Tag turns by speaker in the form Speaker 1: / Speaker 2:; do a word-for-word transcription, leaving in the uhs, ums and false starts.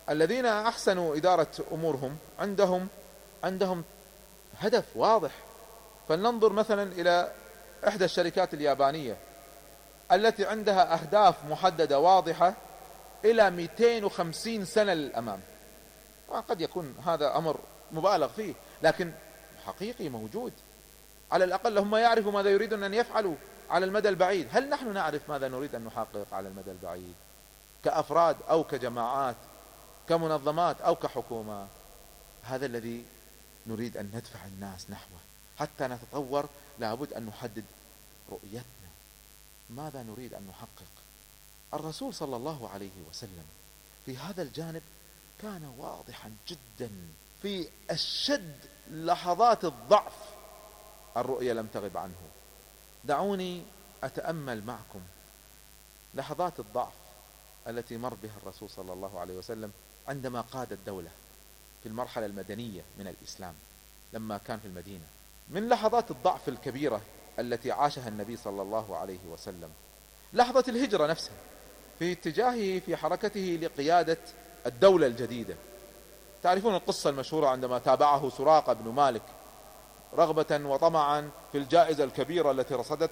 Speaker 1: الذين أحسنوا إدارة أمورهم عندهم عندهم هدف واضح. فلننظر مثلا إلى إحدى الشركات اليابانية التي عندها أهداف محددة واضحة إلى مئتين وخمسين سنة للأمام. وقد يكون هذا أمر مبالغ فيه، لكن حقيقي موجود. على الأقل هم يعرفوا ماذا يريدون أن يفعلوا على المدى البعيد. هل نحن نعرف ماذا نريد أن نحقق على المدى البعيد كأفراد أو كجماعات، كمنظمات أو كحكومة؟ هذا الذي نريد أن ندفع الناس نحوه. حتى نتطور لابد أن نحدد رؤيتنا، ماذا نريد أن نحقق. الرسول صلى الله عليه وسلم في هذا الجانب كان واضحا جدا. في أشد لحظات الضعف الرؤية لم تغب عنه. دعوني أتأمل معكم لحظات الضعف التي مر بها الرسول صلى الله عليه وسلم عندما قاد الدولة في المرحلة المدنية من الإسلام لما كان في المدينة. من لحظات الضعف الكبيرة التي عاشها النبي صلى الله عليه وسلم لحظة الهجرة نفسها، في اتجاهه في حركته لقيادة الدولة الجديدة. تعرفون القصة المشهورة عندما تابعه سراقة بن مالك رغبة وطمعا في الجائزة الكبيرة التي رصدت